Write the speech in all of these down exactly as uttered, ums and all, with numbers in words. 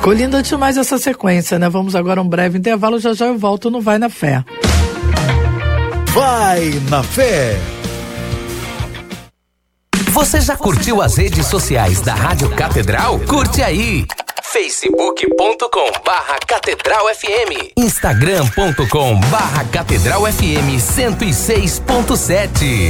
Ficou linda demais essa sequência, né? Vamos agora a um breve intervalo, já já eu volto no Vai na Fé. Vai na Fé. Você já curtiu as redes sociais da Rádio Catedral? Curte aí! facebook ponto com barra Catedral F M, instagram ponto com barra Catedral F M cento e seis ponto sete.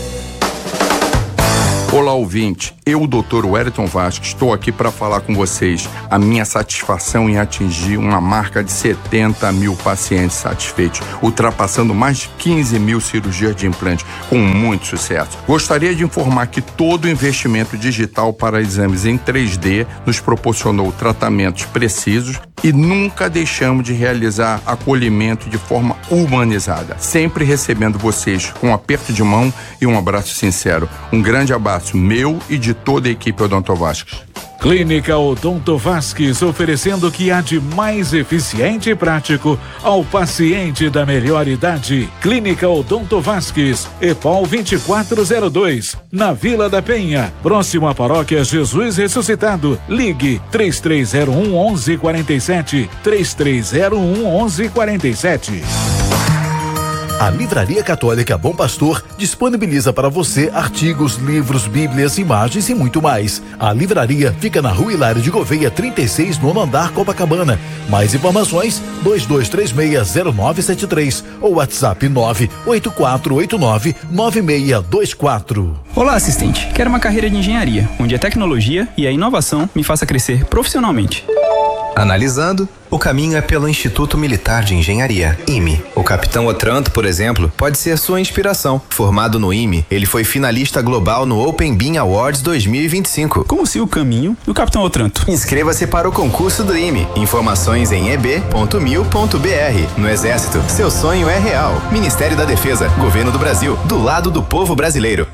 Olá, ouvinte. Eu, o doutor Wellington Vasques, estou aqui para falar com vocês a minha satisfação em atingir uma marca de setenta mil pacientes satisfeitos, ultrapassando mais de quinze mil cirurgias de implante, com muito sucesso. Gostaria de informar que todo o investimento digital para exames em três D nos proporcionou tratamentos precisos e nunca deixamos de realizar acolhimento de forma humanizada, sempre recebendo vocês com um aperto de mão e um abraço sincero. Um grande abraço meu e de toda a equipe Odonto Vasques. Clínica Odonto Vasques, oferecendo o que há de mais eficiente e prático ao paciente da melhor idade. Clínica Odonto Vasques, EPOL vinte e quatro zero dois, na Vila da Penha, próximo à Paróquia Jesus Ressuscitado. Ligue três três zero um, onze quarenta e sete, três três zero um, onze quarenta e sete. A Livraria Católica Bom Pastor disponibiliza para você artigos, livros, bíblias, imagens e muito mais. A livraria fica na Rua Hilário de Gouveia, trinta e seis, nono andar, Copacabana. Mais informações, dois dois três seis, zero nove sete três ou WhatsApp nove oito quatro oito nove, nove seis dois quatro. Olá, assistente. Quero uma carreira de engenharia, onde a tecnologia e a inovação me faça crescer profissionalmente. Analisando, o caminho é pelo Instituto Militar de Engenharia, I M E. O Capitão Otranto, por exemplo, pode ser sua inspiração. Formado no I M E, ele foi finalista global no Open Bean Awards dois mil e vinte e cinco. Como se o caminho do Capitão Otranto. Inscreva-se para o concurso do I M E. Informações em e b ponto mil ponto b r. No Exército, seu sonho é real. Ministério da Defesa, Governo do Brasil, do lado do povo brasileiro.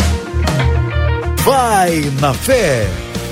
Vai na Fé.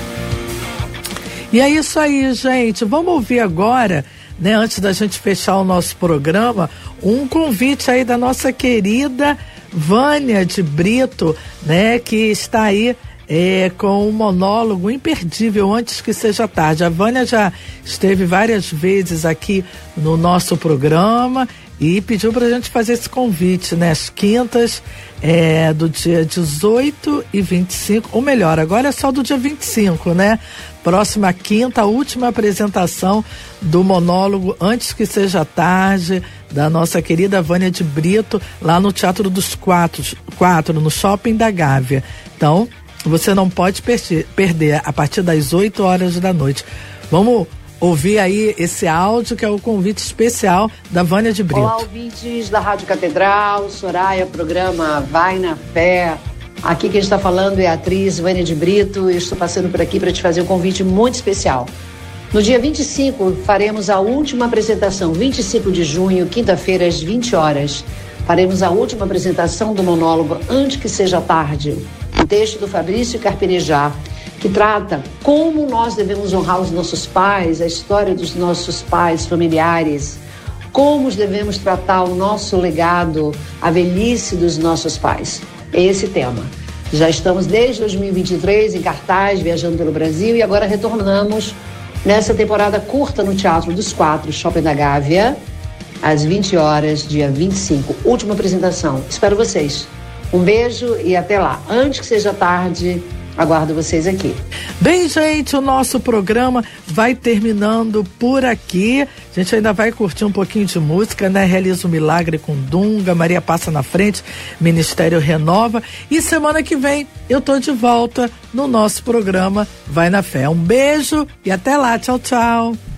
E é isso aí, gente. Vamos ouvir agora, né, antes da gente fechar o nosso programa, um convite aí da nossa querida Vânia de Brito, né, que está aí é, com um monólogo imperdível, Antes que Seja Tarde. A Vânia já esteve várias vezes aqui no nosso programa e pediu pra gente fazer esse convite, né, às quintas é, do dia dezoito e vinte e cinco, ou melhor, agora é só do dia vinte e cinco, né? Próxima quinta, a última apresentação do monólogo Antes que Seja Tarde, da nossa querida Vânia de Brito, lá no Teatro dos Quatro, quatro no Shopping da Gávea. Então, você não pode per- perder a partir das oito horas da noite. Vamos ouvir aí esse áudio, que é o convite especial da Vânia de Brito. Olá, ouvintes da Rádio Catedral, Soraya, programa Vai na Fé. Aqui quem está falando é a atriz Vânia de Brito. Eu estou passando por aqui para te fazer um convite muito especial. No dia vinte e cinco, faremos a última apresentação, vinte e cinco de junho, quinta-feira, às vinte horas. Faremos a última apresentação do monólogo Antes que Seja Tarde, um texto do Fabrício Carpenejar, que trata como nós devemos honrar os nossos pais, a história dos nossos pais, familiares, como devemos tratar o nosso legado, a velhice dos nossos pais. É esse tema. Já estamos desde dois mil e vinte e três em cartaz, viajando pelo Brasil, e agora retornamos nessa temporada curta no Teatro dos Quatro, Shopping da Gávea, às vinte horas, dia vinte e cinco. Última apresentação. Espero vocês. Um beijo e até lá. Antes que seja tarde, aguardo vocês aqui. Bem, gente, o nosso programa vai terminando por aqui. A gente ainda vai curtir um pouquinho de música, né? Realiza um Milagre com Dunga, Maria Passa na Frente, Ministério Renova. E semana que vem eu tô de volta no nosso programa Vai na Fé. Um beijo e até lá. Tchau, tchau.